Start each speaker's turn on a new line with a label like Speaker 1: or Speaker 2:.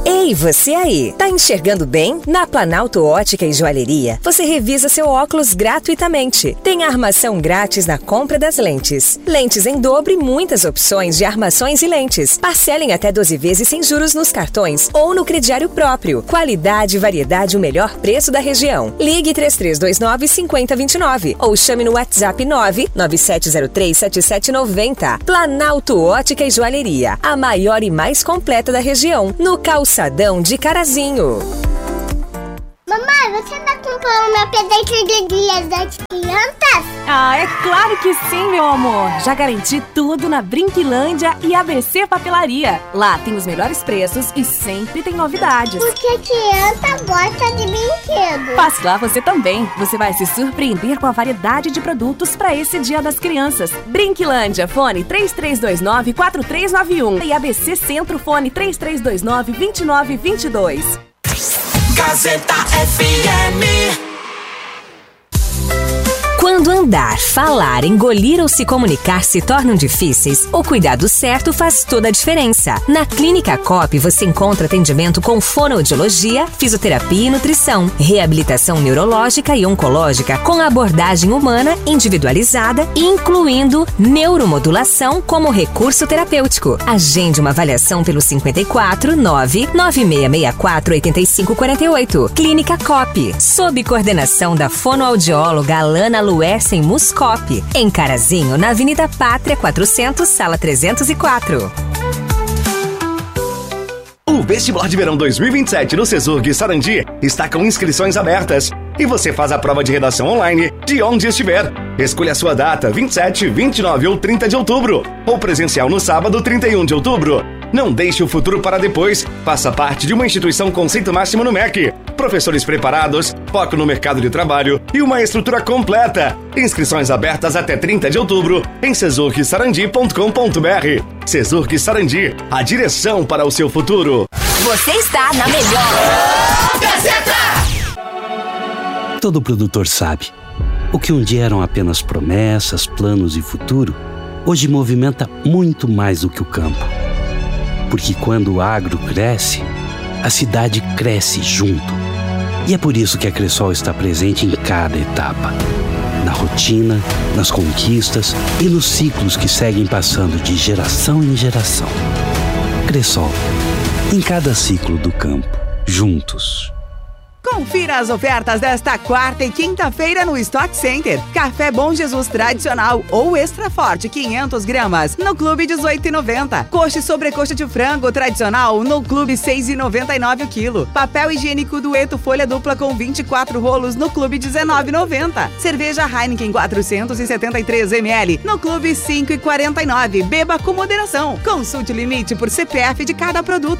Speaker 1: Ei, você aí, tá enxergando bem? Na Planalto Ótica e Joalheria, você revisa seu óculos gratuitamente. Tem armação grátis na compra das lentes. Lentes em dobro e muitas opções de armações e lentes. Parcelem até 12 vezes sem juros nos cartões ou no crediário próprio. Qualidade e variedade, o melhor preço da região. Ligue 3329-5029 ou chame no WhatsApp 99703-7790. Planalto Ótica e Joalheria, a maior e mais completa da região, no calçadão de Carazinho.
Speaker 2: Mamãe, você tá comprando meu presente de Dia das Crianças?
Speaker 3: Ah, é claro que sim, meu amor. Já garanti tudo na Brinquilândia e ABC Papelaria. Lá tem os melhores preços e sempre tem novidades.
Speaker 2: Porque criança gosta de brinquedo.
Speaker 3: Passe lá você também. Você vai se surpreender com a variedade de produtos para esse Dia das Crianças. Brinquilândia, fone 3329-4391 e ABC Centro, fone 3329-2922.
Speaker 4: Gazeta FM.
Speaker 1: Quando andar, falar, engolir ou se comunicar se tornam difíceis, o cuidado certo faz toda a diferença. Na Clínica Cop você encontra atendimento com fonoaudiologia, fisioterapia e nutrição, reabilitação neurológica e oncológica com abordagem humana individualizada, incluindo neuromodulação como recurso terapêutico. Agende uma avaliação pelo 54 99664 8548. Clínica Cop, sob coordenação da fonoaudióloga Alana Luersen Muscop, em Carazinho, na Avenida Pátria 400, sala 304.
Speaker 5: O Vestibular de Verão 2027 no Cesurg Sarandi está com inscrições abertas e você faz a prova de redação online de onde estiver. Escolha a sua data, 27, 29 ou 30 de outubro, ou presencial no sábado, 31 de outubro. Não deixe o futuro para depois. Faça parte de uma instituição conceito máximo no MEC. Professores preparados, foco no mercado de trabalho e uma estrutura completa. Inscrições abertas até 30 de outubro em cesurgsarandi.com.br. Cesurg Sarandi, a direção para o seu futuro.
Speaker 1: Você está na melhor
Speaker 4: Gazeta.
Speaker 6: Todo produtor sabe. O que um dia eram apenas promessas, planos e futuro, hoje movimenta muito mais do que o campo. Porque quando o agro cresce, a cidade cresce junto. E é por isso que a Cressol está presente em cada etapa. Na rotina, nas conquistas e nos ciclos que seguem passando de geração em geração. Cressol, em cada ciclo do campo, juntos.
Speaker 7: Confira as ofertas desta quarta e quinta-feira no Stock Center. Café Bom Jesus tradicional ou extra forte 500 gramas no Clube 18,90. Coxa e sobrecoxa de frango tradicional no Clube 6,99 o quilo. Papel higiênico Dueto folha dupla com 24 rolos no Clube 19,90. Cerveja Heineken 473 ml no Clube 5,49. Beba com moderação. Consulte o limite por CPF de cada produto.